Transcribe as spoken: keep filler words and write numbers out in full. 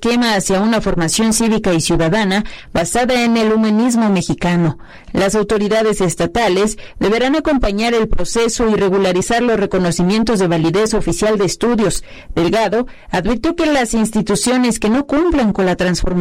esquema hacia una formación cívica y ciudadana basada en el humanismo mexicano. Las autoridades estatales deberán acompañar el proceso y regularizar los reconocimientos de validez oficial de estudios. Delgado advirtió que las instituciones que no cumplan con la transformación